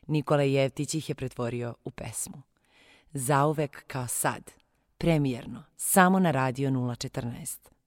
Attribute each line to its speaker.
Speaker 1: Nikola Jevtić ih je pretvorio u pesmu. Zauvek kao sad, premijerno, samo na Radio 014.